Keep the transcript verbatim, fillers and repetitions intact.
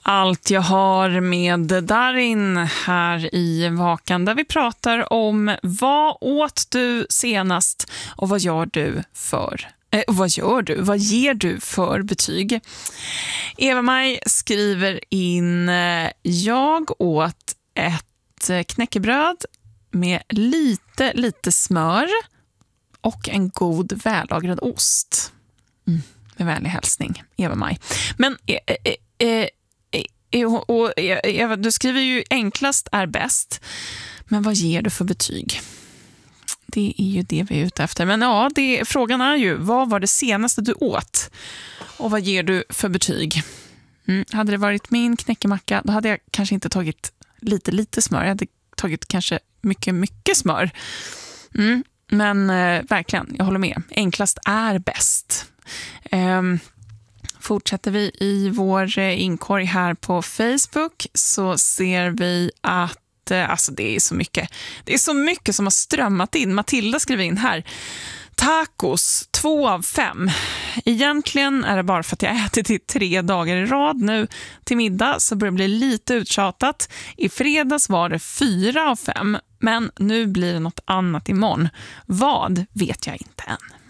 Allt jag har med Darin här i Vakan, där vi pratar om vad åt du senast och vad gör du för eh, vad gör du? Vad ger du för betyg? Eva-Maj skriver in: jag åt ett knäckebröd med lite lite smör och en god vällagrad ost. Mm, med vänlig hälsning, Eva-Maj. Men eh, eh, eh, Och Eva, du skriver ju enklast är bäst. Men vad ger du för betyg? Det är ju det vi är ute efter. Men ja, det, frågan är ju: vad var det senaste du åt? Och vad ger du för betyg? Mm, hade det varit min knäckemacka, då hade jag kanske inte tagit lite lite smör. Jag hade tagit kanske mycket mycket smör. Mm, men eh, verkligen, jag håller med. Enklast är bäst. Ehm Fortsätter vi i vår inkorg här på Facebook så ser vi att alltså det är så mycket. Det är så mycket som har strömmat in. Matilda skriver in här: tacos, två av fem. Egentligen är det bara för att jag ätit i tre dagar i rad nu till middag, så börjar det bli lite uttjatat. I fredags var det fyra av fem, men nu blir det något annat imorgon. Vad vet jag inte än.